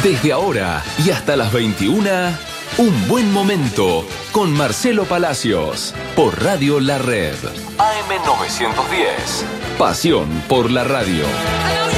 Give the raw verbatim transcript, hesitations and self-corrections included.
Desde ahora y hasta las veintiuna, Un Buen Momento con Marcelo Palacios por Radio La Red. A M novecientos diez. Pasión por la radio.